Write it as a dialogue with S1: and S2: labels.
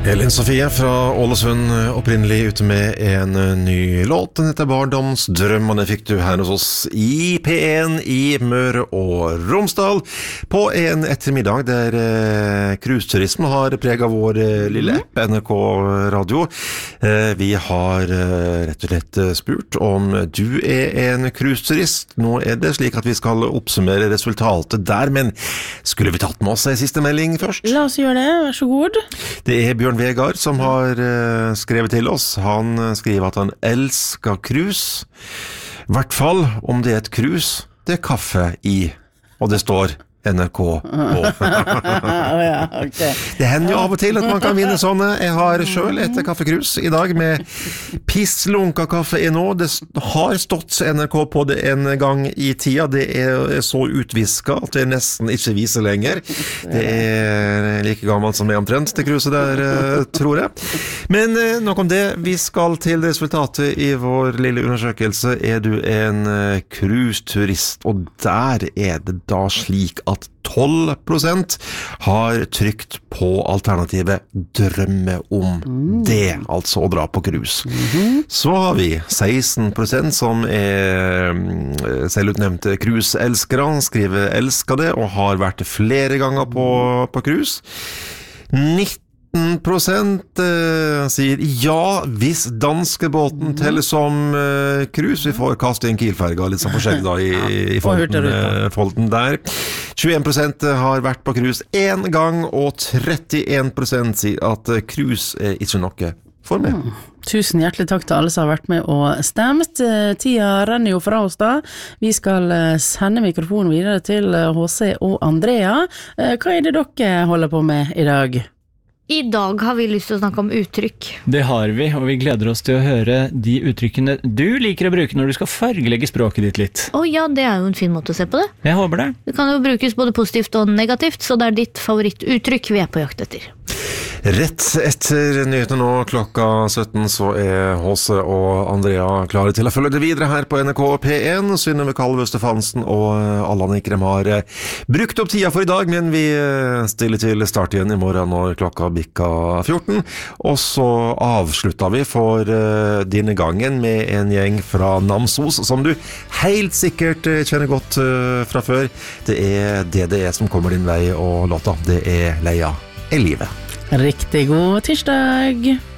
S1: Elin Sofie fra Ålesund opprinnelig ute med en ny låt. Den heter Barndomsdrøm, og den fikk du her hos oss i P1 i Møre og Romsdal på en ettermiddag der cruiseturisme har preget vår lille app NRK Radio. Vi har rett og slett spurt om du en cruiseturist. Nå det slik at vi skal oppsummere resultatet der, men skulle vi tatt med oss en siste melding først?
S2: La oss gjøre det, vær så god.
S1: Det Bjørn Vegard som har skrevet til oss. Han skriver at han elsker cruise. I hvert fall om det et cruise, det kaffe i. Og det står NRK på.
S2: Ja, okay.
S1: Det hender jo av og til at man kan vinne sånne. Jeg har selv et kaffekrus i dag med pisslunka kaffe i nå. Det har stått NRK på det en gang i tida. Det så utvisket at det nesten ikke viser lenger. Det like gammelt som omtrent det kruset der, tror jeg. Men nok om det. Vi skal til resultatet i vår lille undersøkelse. Du en cruiseturist? Og der det da slik at 12% har trykt på alternativet drømme om det, altså å dra på cruise. Så har vi 16% som selvutnevnte cruiseelskere, skriver elsker det og har vært flere ganger på cruise. 19% sier ja, hvis danske båten teller som cruise. Vi får kaste en Kiel-ferga litt sånn forskjellig da i folden der. 21% har vært på cruise en gang, og 31% sier at cruise ikke noe for meg.
S2: Tusen hjertelig takk til alle som har vært med og stemt. Tida renner jo fra oss da. Vi skal sende mikrofonen videre til HC og Andrea. Hva det dere holder på med i dag?
S3: I dag har vi lyst til å snakke om uttrykk.
S4: Det har vi, og vi gleder oss til å høre de uttrykkene du liker å bruke når du skal fargelegge språket ditt litt.
S3: Ja, det jo en fin måte å se på det.
S4: Jeg håper det.
S3: Det kan jo brukes både positivt og negativt, så det ditt favorittuttrykk vi på jakt etter.
S1: Rett etter nyhetene nå, klokka 17, så HC og Andrea klare til å følge det videre her på NRK P1. Synnøve Kalvø Stefansen og alle andre ikke har brukt opp tida for i dag, men vi stiller til start igjen i morgen når klokka bikka 14. Og så avslutter vi for denne gangen med en gjeng fra Namsos, som du helt sikkert kjenner godt fra før. Det DDE som kommer din vei, og låta, det Leia livet.
S2: Riktig god tirsdag!